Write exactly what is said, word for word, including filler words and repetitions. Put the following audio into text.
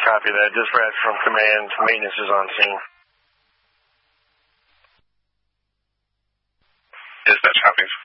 Copy that. Dispatch from command. Maintenance is on scene. Dispatch copies.